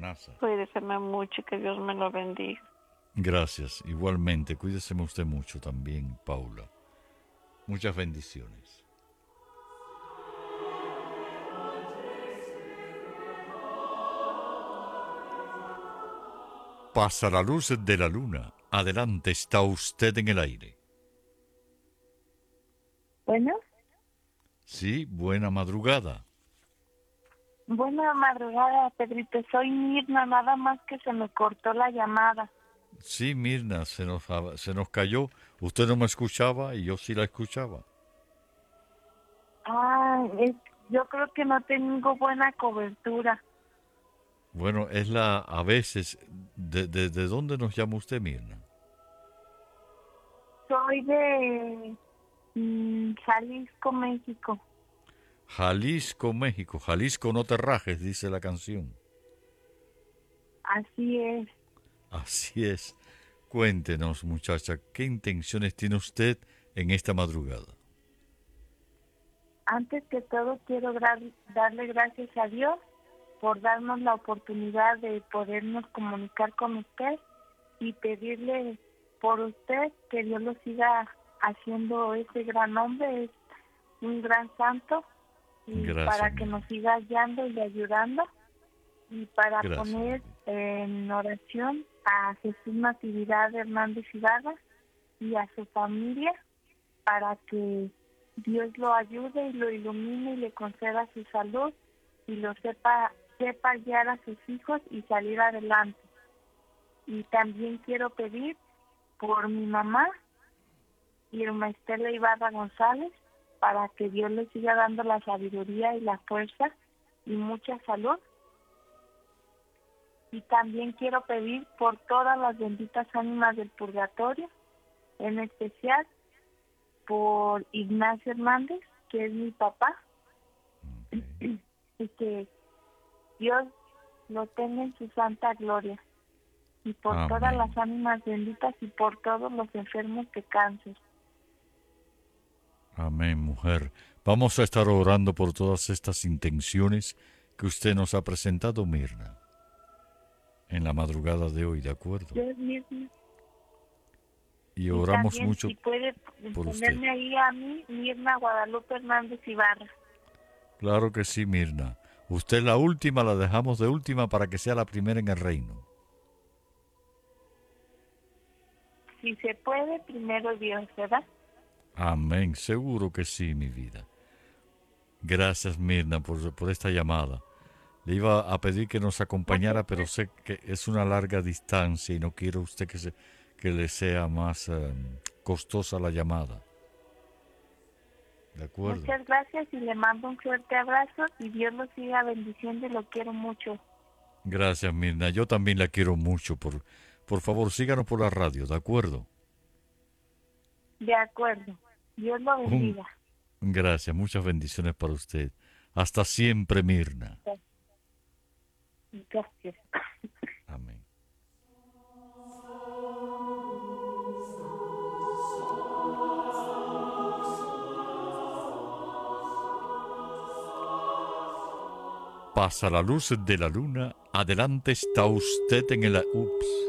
NASA. Cuídeseme mucho y que Dios me lo bendiga. Gracias, igualmente. Cuídese usted mucho también, Paula. Muchas bendiciones. Pasa la luz de la luna. Adelante, está usted en el aire. Bueno, Sí, buena madrugada. buena madrugada, Pedrito. Soy Mirna, nada más que se me cortó la llamada. Sí, Mirna, se nos cayó. Usted no me escuchaba y yo sí la escuchaba. Yo creo que no tengo buena cobertura. Bueno, a veces, ¿de dónde nos llama usted, Mirna? Soy de Jalisco, México. Jalisco, México. Jalisco, no te rajes, dice la canción. Así es. Así es. Cuéntenos, muchacha, ¿qué intenciones tiene usted en esta madrugada? Antes que todo, quiero darle gracias a Dios por darnos la oportunidad de podernos comunicar con usted y pedirle por usted que Dios lo siga haciendo ese gran hombre, es un gran santo, y Gracias, para que nos siga guiando y ayudando, y para gracias. poner en oración a Jesús Natividad Hernández Ibarra y a su familia, para que Dios lo ayude y lo ilumine y le conceda su salud y lo sepa guiar a sus hijos y salir adelante. Y también quiero pedir por mi mamá, Irma Estela Ibarra González, para que Dios le siga dando la sabiduría y la fuerza y mucha salud. Y también quiero pedir por todas las benditas ánimas del purgatorio, en especial por Ignacio Hernández, que es mi papá, y que Dios lo tenga en su santa gloria, y por Amén. todas las ánimas benditas y por todos los enfermos de cáncer. Amén, mujer. Vamos a estar orando por todas estas intenciones que usted nos ha presentado, Mirna, en la madrugada de hoy, ¿de acuerdo? Dios mismo. Y oramos también, mucho si puede por usted. ponerme ahí a mí, Mirna Guadalupe Hernández Ibarra. Claro que sí, Mirna. Usted es la última, la dejamos de última para que sea la primera en el reino. Si se puede, primero Dios, ¿verdad? Amén, seguro que sí, mi vida. Gracias, Mirna, por esta llamada. Le iba a pedir que nos acompañara, pero sé que es una larga distancia y no quiero usted que le sea más costosa la llamada. ¿De acuerdo? Muchas gracias y le mando un fuerte abrazo y Dios lo siga bendiciendo y lo quiero mucho. Gracias, Mirna. Yo también la quiero mucho. Por favor, síganos por la radio, ¿de acuerdo? De acuerdo. Dios lo bendiga. Gracias, muchas bendiciones para usted. Hasta siempre, Mirna. Gracias. Amén. Pasa la luz de la luna, adelante está usted en el... Ups.